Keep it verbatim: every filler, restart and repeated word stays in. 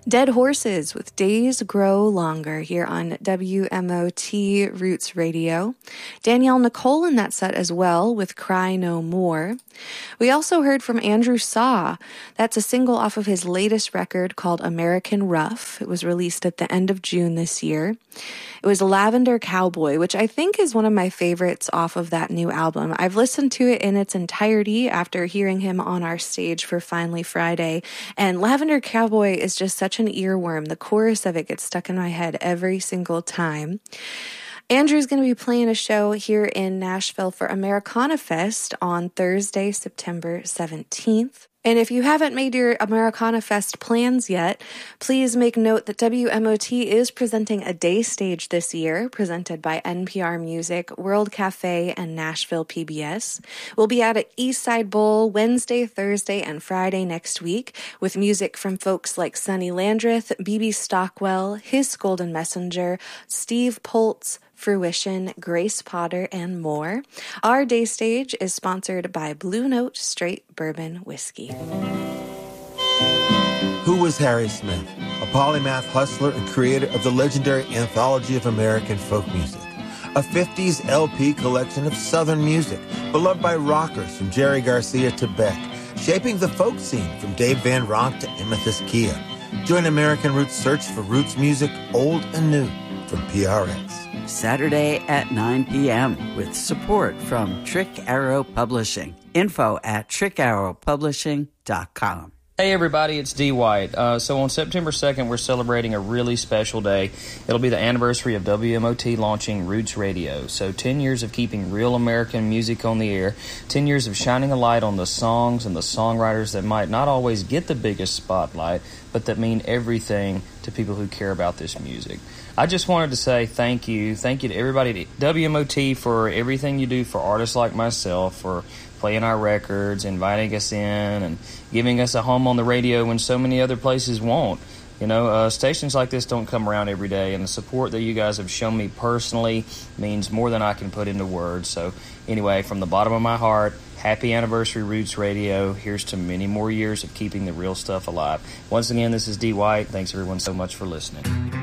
Dead Horses with Days Grow Longer here on W M O T Roots Radio. Danielle Nicole in that set as well with Cry No More. We also heard from Andrew Saw. That's a single off of his latest record called American Rough. It was released at the end of June this year. It was Lavender Cowboy, which I think is one of my favorites off of that new album. I've listened to it in its entirety after hearing him on our stage for Finally Friday, and Lavender Cowboy is just such an earworm. The chorus of it gets stuck in my head every single time. Andrew's going to be playing a show here in Nashville for Americana Fest on Thursday, September seventeenth. And if you haven't made your Americana Fest plans yet, please make note that W M O T is presenting a day stage this year, presented by N P R Music, World Cafe, and Nashville P B S. We'll be at East Side Bowl Wednesday, Thursday, and Friday next week with music from folks like Sonny Landreth, B B Stockwell, His Golden Messenger, Steve Poltz, Fruition, Grace Potter, and more. Our day stage is sponsored by Blue Note Straight Bourbon Whiskey. Who was Harry Smith? A polymath hustler and creator of the legendary Anthology of American Folk Music, a fifties L P collection of Southern music, beloved by rockers from Jerry Garcia to Beck, shaping the folk scene from Dave Van Ronk to Amethyst Kia. Join American Roots search for roots music, old and new, from P R X. Saturday at nine p.m. with support from Trick Arrow Publishing. Info at trick arrow publishing dot com. Hey everybody, it's D. White. Uh, so on September second, we're celebrating a really special day. It'll be the anniversary of W M O T launching Roots Radio. So ten years of keeping real American music on the air, ten years of shining a light on the songs and the songwriters that might not always get the biggest spotlight, but that mean everything to people who care about this music. I just wanted to say thank you. Thank you to everybody at W M O T for everything you do for artists like myself, for playing our records, inviting us in, and giving us a home on the radio when so many other places won't. You know, uh, stations like this don't come around every day, and the support that you guys have shown me personally means more than I can put into words. So anyway, from the bottom of my heart, happy anniversary, Roots Radio. Here's to many more years of keeping the real stuff alive. Once again, this is D. White. Thanks everyone so much for listening.